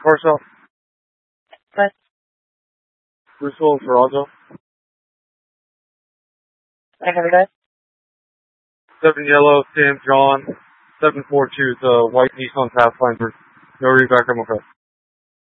Car stop. What? Bruce Willis Ferrazzo. I have it. 7 yellow, Sam John. 742, the white Nissan Pathfinder. No read back, I'm okay.